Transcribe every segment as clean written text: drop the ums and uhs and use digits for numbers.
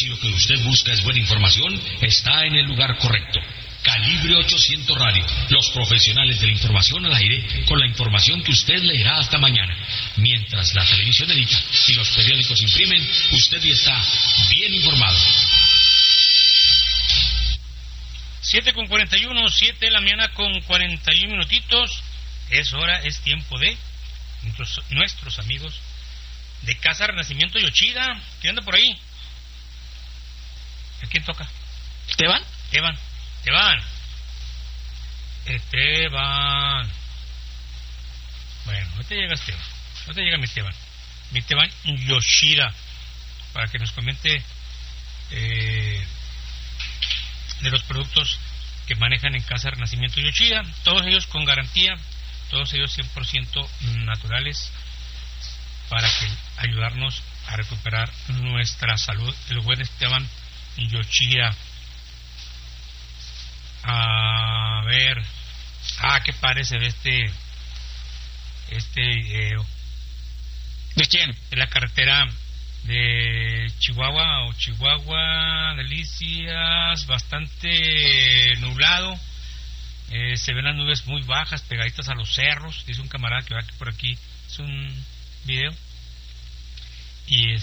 Si lo que usted busca es buena información, está en el lugar correcto. Calibre 800 Radio, los profesionales de la información al aire, con la información que usted leerá hasta mañana. Mientras la televisión edita y los periódicos imprimen, usted ya está bien informado. 7:41, 7 de la mañana con 41 minutitos. Es tiempo de nuestros amigos de Casa Renacimiento Yoshida. ¿Quién anda por ahí? ¿A quién toca? ¿Teban? Esteban. Bueno, ahorita llega Esteban. Ahorita llega mi Esteban Yoshida, para que nos comente de los productos que manejan en Casa Renacimiento Yoshida. Todos ellos con garantía, todos ellos 100% naturales, para que ayudarnos a recuperar nuestra salud. El buen Esteban Yoshida. A ver, ¿qué parece de este video? ¿De quién? De la carretera de Chihuahua, Delicias, bastante nublado. Se ven las nubes muy bajas, pegaditas a los cerros. Dice un camarada que va por aquí, es un video. Y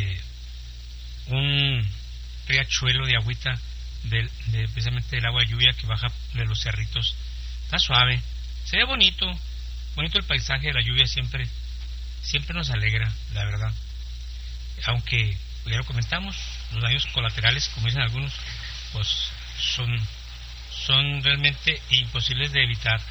un riachuelo de agüita precisamente del agua de lluvia que baja de los cerritos. Está suave, se ve bonito el paisaje de la lluvia. Siempre nos alegra, la verdad, aunque ya lo comentamos, los daños colaterales, como dicen algunos, pues son realmente imposibles de evitar.